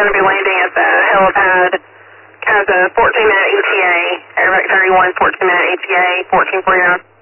going to be landing at the helipad. Has a 14-minute ETA, Airback 31, 14-minute ETA, 1449.